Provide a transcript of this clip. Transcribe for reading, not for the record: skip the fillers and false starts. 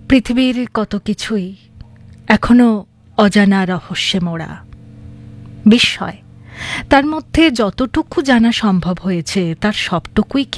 পৃথিবীর কত কিছুই এখনো অজানা রহস্যে মোড়া। বিস্ময়, তার মধ্যে যতটুকু জানা সম্ভব হয়েছে তার সবটুকুই